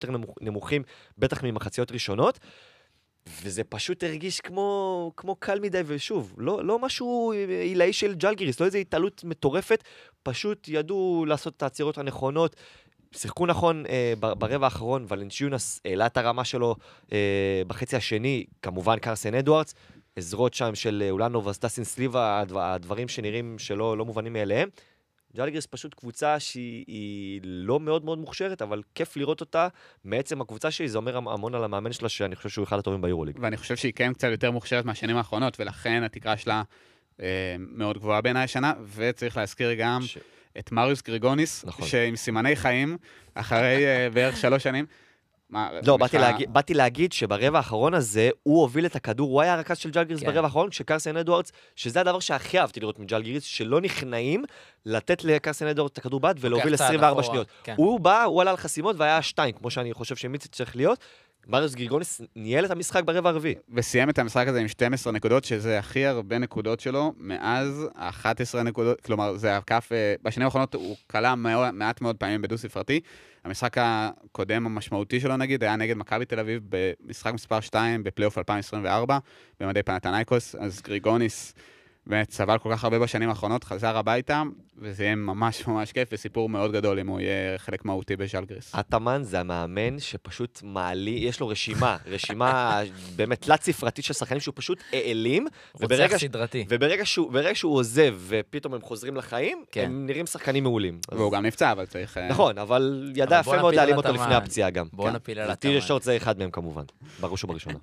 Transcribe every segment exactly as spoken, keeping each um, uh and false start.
יותר נמוכים, בטח ממחציות ראשונות, וזה פשוט הרגיש כמו, כמו קל מדי, ושוב, לא, לא משהו עילאי של ג'לגיריס, לא איזו התעלות מטורפת, פשוט ידעו לעשות את העצירות הנכונות, שיחקו נכון אה, ברבע האחרון, ולנצ'יונס העלה את הרמה שלו אה, בחצי השני, כמובן קרסן אדוארדס, עזרות שם של אולנוב וסטסין סליבה, הדברים שנראים שלא לא מובנים מאליהם. ג'לגיריס פשוט קבוצה שהיא לא מאוד מאוד מוכשרת, אבל כיף לראות אותה. מעצם הקבוצה שלי, זה אומר המון על המאמן שלה, שאני חושב שהוא אחד הטובים ביורוליג. ואני חושב שהיא כן קצת יותר מוכשרת מהשנים האחרונות, ולכן התקרה שלה אה, מאוד גבוהה בעיניי השנה, וצריך להזכיר גם ש... את מריוס גריגוניס, נכון. שעם סימני חיים, אחרי אה, בערך שלוש שנים, לא, באתי, להגיד, באתי להגיד שברבע האחרון הזה, הוא הוביל את הכדור, הוא היה הרכז של ג'לגיריס כן. ברבע האחרון, כשקרסן אדוארדס, שזה הדבר שהכי אהבתי לראות מג'לגיריס, שלא נכנעים לתת לקרסן אדוארדס את הכדור בד, ולהוביל עשרים וארבע שניות. כן. הוא בא, הוא עלה על חסימות, והיה שתיים, כמו שאני חושב שמיצי צריך להיות. מריוס גריגוניס ניהל את המשחק ברבע הרביעי. וסיים את המשחק הזה עם שתים עשרה נקודות, שזה הכי הרבה נקודות שלו, מאז אחת עשרה נקודות, כלומר, זה הכף, בשנים האחרונות הוא קלה מעט מאוד פעמים בדו ספרתי. המשחק הקודם המשמעותי שלו, נגיד, היה נגד מכבי תל אביב במשחק מספר שתיים בפלייאוף אלפיים עשרים וארבע, במדי פנתנייקוס, אז גריגוניס באמת סבל כל כך הרבה בשנים האחרונות, חזר הביתה, וזה יהיה ממש ממש כיף, וסיפור מאוד גדול אם הוא יהיה חלק מהותי בז'לגיריס. אטמן זה המאמן שפשוט מעלי, יש לו רשימה, רשימה באמת תלת ספרתית של שחקנים שהוא פשוט העלים, רוצח סדרתי. וברגע שהוא, ברגע שהוא עוזב ופתאום הם חוזרים לחיים, כן. הם נראים שחקנים מעולים. והוא אז... גם נפצע, אבל צריך... נכון, אבל ידע יפה מאוד להעלים אותו לפני הפציעה גם. בוא כן. נפיל על הטיר שורט זה אחד מהם כמובן, בראש ובראשונה.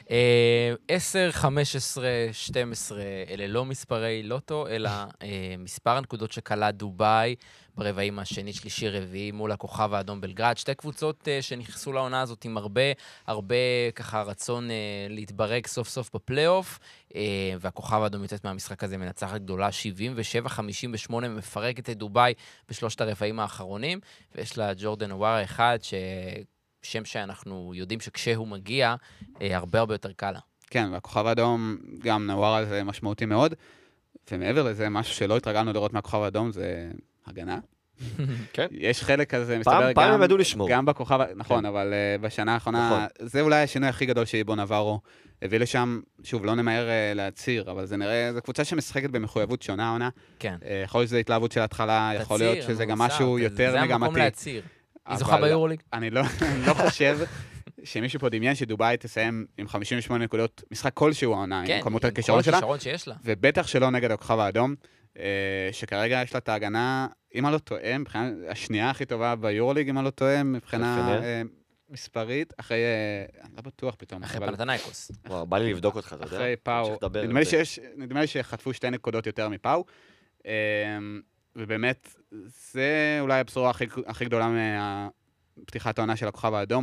עשר, חמש עשרה, שתים עשרה, אלה לא מספרי לוטו, אלא מספר הנקודות שקלה דובאי, ברבעים השני, שלישי, רביעי, מול הכוכב האדום בלגרד. שתי קבוצות uh, שנכנסו לעונה הזאת עם הרבה, הרבה ככה רצון uh, להתברג סוף סוף בפלייאוף, uh, והכוכב האדום יוצאת מהמשחק הזה מנצחת גדולה, שבעים ושבע חמישים ושמונה, מפרקת את דובאי בשלושת הרבעים האחרונים, ויש לה ג'ורדן אווארה אחד, ששם שאנחנו יודעים שכשהוא מגיע, uh, הרבה הרבה יותר קל לה. כן, והכוכב האדום, גם נווארה זה משמעותי מאוד, ומעבר לזה, משהו שלא התרגלנו לראות מהכוכב האדום, זה הגנה. כן. יש חלק כזה, מסתבר פעם הם גם, ידעו לשמור. גם בכוכב, נכון, אבל uh, בשנה האחרונה, זה אולי השינוי הכי גדול שאיבו נברו הביא לשם, שוב, לא נמהר uh, להציר, אבל זה נראה, זו קבוצה שמשחקת במחויבות שונה עונה. כן. Uh, יכול להיות שזה התלהבות של ההתחלה, יכול להיות שזה גם משהו יותר מגמתי. זה המקום להציר. היא זוכה ביורוליג? אני לא חושב שמישהו פה דמיין שדובאי תסיים עם חמישים ושמונה נקודות, משחק כלשהו העונה, עם כמות הכישרון שלה, ובטח שלא נגד הכוכב האדום, שכרגע יש לה את ההגנה, אם אני לא טועה, מבחינה השנייה הכי טובה ביורוליג, אם אני לא טועה, מבחינה מספרית, אחרי, אני לא בטוח פתאום. אחרי פנתנייקוס. וואו, בא לי לבדוק אותך, אתה יודע? אחרי פאו. נדמה לי שחטפו שתי נקודות יותר מפאו, ובאמת, זה אולי הבשורה הכי גדולה מפתיחת העונה של הכוכב האדום,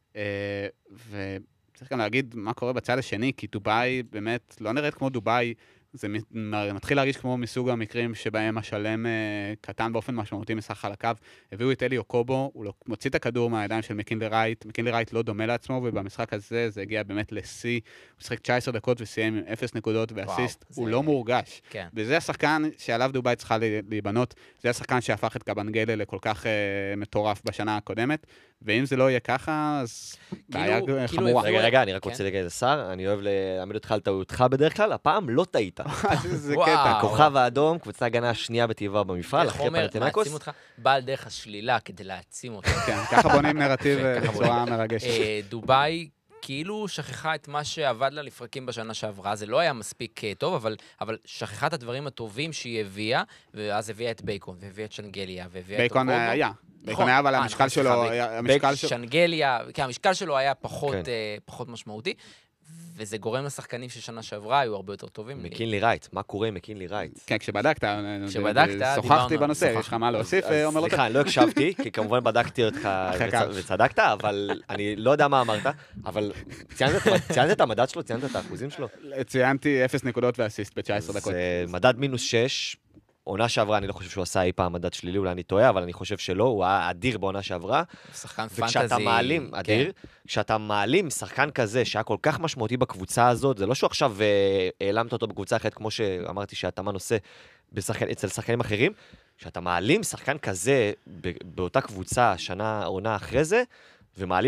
וצריך גם להגיד מה קורה בצד השני, כי דובאי באמת לא נראית כמו דובאי, זה מתחיל להרגיש כמו מסוג המקרים שבהם השלם קטן באופן משמעותי משחק על הקו. הביאו את אלי אוקובו, הוא מוציא את הכדור מהידיים של מקינלי רייט, מקינלי רייט לא דומה לעצמו, ובמשחק הזה זה הגיע באמת לשיא, הוא שחק תשע עשרה דקות וסיים עם אפס נקודות ואסיסט, הוא לא מורגש. וזה השחקן שעליו דובאי צריכה להיבנות, זה השחקן שהפך את קבנגלה לכל כך מטורף בשנה הקודמת, ואם זה לא יהיה ככה, אז בעיה חמורה. רגע, רגע, אני רק רוצה להגיד לשר, אני אוהב להעמיד אותך על טעותך בדרך כלל, הפעם לא טעית. זה קטע. הכוכב האדום, קבוצה הגנה השנייה בטבעה במפעל, אחרי פנתנייקוס. מעצים אותך, בעל דרך השלילה כדי להעצים אותך. כן, ככה בונים נרטיב בצורה מרגשת. דובאי כאילו שכחה את מה שעבד לה לפרקים בשנה שעברה, זה לא היה מספיק טוב, אבל, אבל שכחה את הדברים הטובים שהיא הביאה, ואז הביאה את בייקון, והביאה את שנגליה, והביאה את בייקון היה. בייקון היה, אבל המשקל שלו... שנגליה, כן, המשקל שלו היה פחות משמעותי, וזה גורם לשחקנים ששנה שעברה היו הרבה יותר טובים. מקינלי רייט, מה קורה עם מקינלי רייט? כן, כשבדקת, כשבדקת, שוחחתי בנושא, יש לך מה להוסיף? סליחה, אני לא הקשבתי, כי כמובן בדקתי אותך וצדקת, אבל אני לא יודע מה אמרת, אבל ציינת את המדד שלו, ציינת את האחוזים שלו? ציינתי אפס נקודות ואסיסט ב-תשע עשרה דקות. זה מדד מינוס שש, עונה שעברה, אני לא חושב שהוא עשה אי פעם מדד שלילי, אולי אני טועה, אבל אני חושב שלא, הוא היה אדיר בעונה שעברה. שחקן פנטזי. וכשאתה מעלים, אדיר, כשאתה מעלים שחקן כזה, שהיה כל כך משמעותי בקבוצה הזאת, זה לא שהוא עכשיו העלמת אותו בקבוצה אחרת, כמו שאמרתי שהתאמן עושה אצל שחקנים אחרים, כשאתה מעלים שחקן כזה באותה קבוצה, שנה, עונה אחרי זה, ומעלים